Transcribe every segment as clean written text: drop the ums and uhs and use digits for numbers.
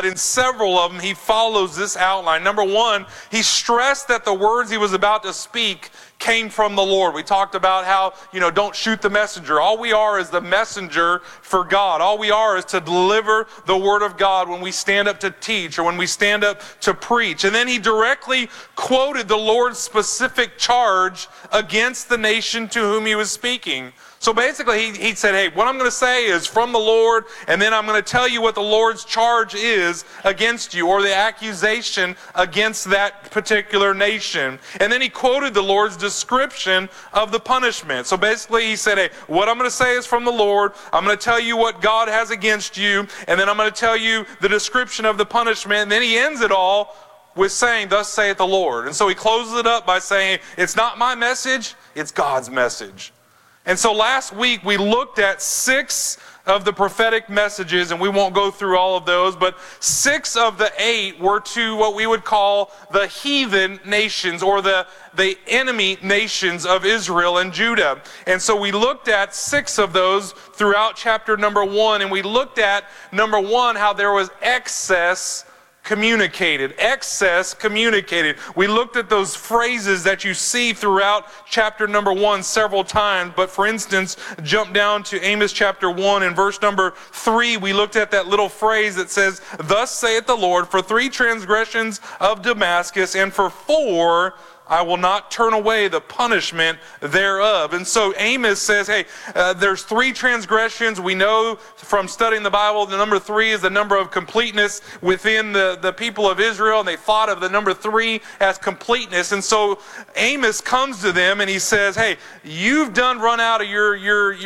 but in several of them he follows this outline. Number one, he stressed that the words he was about to speak came from the Lord. We talked about how, don't shoot the messenger. All we are is the messenger for God. All we are is to deliver the word of God when we stand up to teach or when we stand up to preach. And then he directly quoted the Lord's specific charge against the nation to whom he was speaking. So basically he said, hey, what I'm going to say is from the Lord, and then I'm going to tell you what the Lord's charge is against you, or the accusation against that particular nation. And then he quoted the Lord's description of the punishment. So basically he said, hey, what I'm going to say is from the Lord. I'm going to tell you what God has against you, and then I'm going to tell you the description of the punishment. And then he ends it all with saying, thus saith the Lord. And so he closes it up by saying, it's not my message, it's God's message. And so last week we looked at 6 of the prophetic messages, and we won't go through all of those, but 6 of the 8 were to what we would call the heathen nations, or the enemy nations of Israel and Judah. And so we looked at 6 of those throughout chapter number 1, and we looked at number 1, how there was excess communicated. Excess communicated. We looked at those phrases that you see throughout chapter number 1 several times, but for instance, jump down to Amos chapter 1 and verse number 3, we looked at that little phrase that says, thus saith the Lord, for 3 transgressions of Damascus, and for 4 I will not turn away the punishment thereof. And so Amos says, hey, there's 3 transgressions. We know from studying the Bible, the number 3 is the number of completeness within the people of Israel, and they thought of the number 3 as completeness. And so Amos comes to them and he says, hey, you've run out of your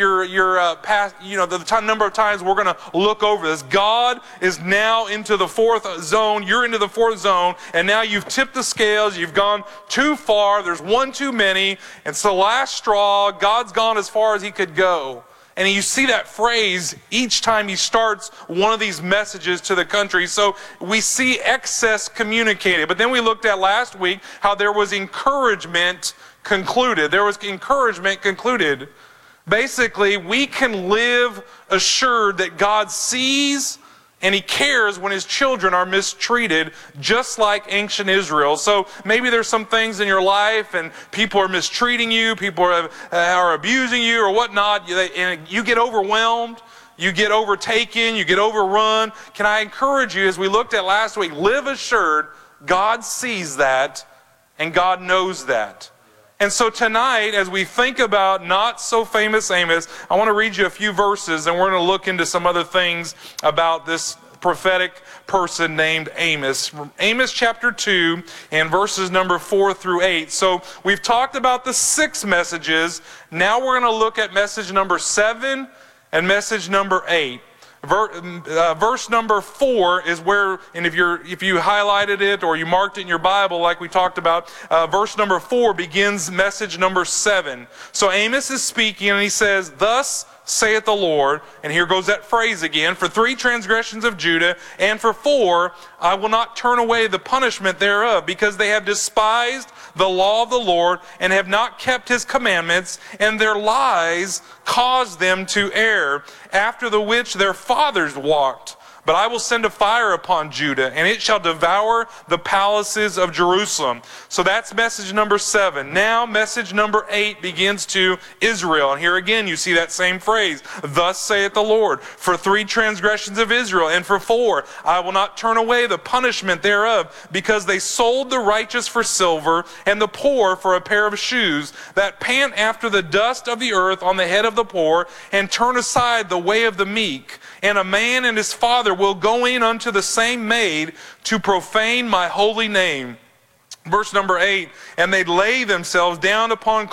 past, the number of times we're going to look over this. God is now into the 4th zone. You're into the 4th zone, and now you've tipped the scales. You've gone too far. There's one too many. It's the last straw. God's gone as far as he could go. And you see that phrase each time he starts one of these messages to the country. So we see excess communicated. But then we looked at last week how there was encouragement concluded. There was encouragement concluded. Basically, we can live assured that God sees and he cares when his children are mistreated, just like ancient Israel. So maybe there's some things in your life and people are mistreating you, people are abusing you or whatnot, and you get overwhelmed, you get overtaken, you get overrun. Can I encourage you, as we looked at last week, live assured God sees that and God knows that. And so tonight, as we think about not so famous Amos, I want to read you a few verses, and we're going to look into some other things about this prophetic person named Amos. Amos chapter 2 and verses number 4 through 8. So we've talked about the 6 messages. Now we're going to look at message number 7 and message number 8. Verse number 4 is where, and if you highlighted it or you marked it in your Bible like we talked about, verse number 4 begins message number 7. So Amos is speaking and he says, thus saith the Lord, and here goes that phrase again, for 3 transgressions of Judah, and for 4 I will not turn away the punishment thereof, because they have despised the law of the Lord, and have not kept his commandments, and their lies caused them to err, after the which their fathers walked. But I will send a fire upon Judah, and it shall devour the palaces of Jerusalem. So that's message number 7. Now message number 8 begins to Israel. And here again you see that same phrase. Thus saith the Lord, for 3 transgressions of Israel, and for 4 I will not turn away the punishment thereof, because they sold the righteous for silver, and the poor for a pair of shoes, that pant after the dust of the earth on the head of the poor, and turn aside the way of the meek. And a man and his father will go in unto the same maid to profane my holy name. Verse number 8, and they lay themselves down upon